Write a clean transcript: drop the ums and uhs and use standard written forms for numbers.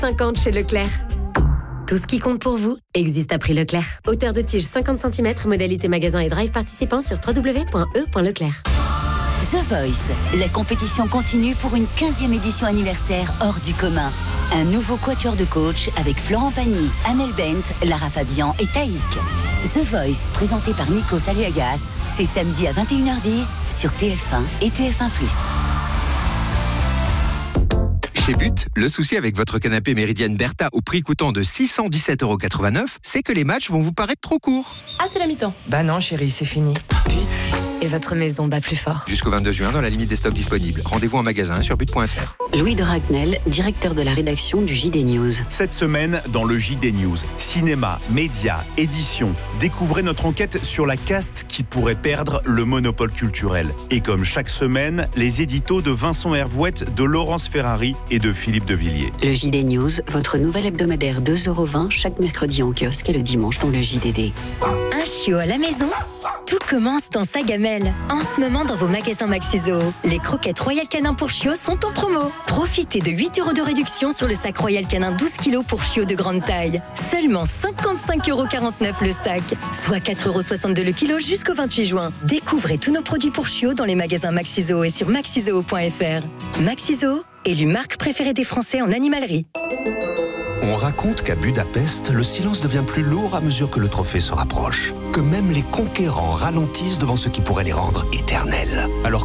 50 chez Leclerc. Tout ce qui compte pour vous existe à prix Leclerc. Hauteur de tige 50 cm, modalité magasin et drive participant sur www.e.leclerc. The Voice, la compétition continue pour une 15e édition anniversaire hors du commun. Un nouveau quatuor de coach avec Florent Pagny, Amel Bent, Lara Fabian et Taïk. The Voice, présenté par Nikos Aliagas, c'est samedi à 21h10 sur TF1 et TF1+. Chez But, le souci avec votre canapé Méridienne Bertha au prix coûtant de 617,89 €, c'est que les matchs vont vous paraître trop courts. Ah, c'est la mi-temps. Bah non, chérie, c'est fini. But. Et votre maison bat plus fort. Jusqu'au 22 juin, dans la limite des stocks disponibles. Rendez-vous en magasin sur but.fr. Louis de Ragnel, directeur de la rédaction du JD News. Cette semaine, dans le JD News, cinéma, médias, édition, découvrez notre enquête sur la caste qui pourrait perdre le monopole culturel. Et comme chaque semaine, les éditos de Vincent Hervouette, de Laurence Ferrari et de Philippe Devilliers. Le JD News, votre nouvel hebdomadaire 2,20 € chaque mercredi en kiosque et le dimanche dans le JDD. Un chiot à la maison? Tout commence dans Sagamel. En ce moment, dans vos magasins Maxi-Zoo, les croquettes Royal Canin pour chiots sont en promo. Profitez de 8 € de réduction sur le sac Royal Canin 12 kg pour chiots de grande taille. Seulement 55,49 € le sac, soit 4,62 € le kilo jusqu'au 28 juin. Découvrez tous nos produits pour chiots dans les magasins Maxi-Zoo et sur maxizoo.fr. Maxi-Zoo, élu marque préférée des Français en animalerie. On raconte qu'à Budapest, le silence devient plus lourd à mesure que le trophée se rapproche. Que même les conquérants ralentissent devant ce qui pourrait les rendre éternels. Alors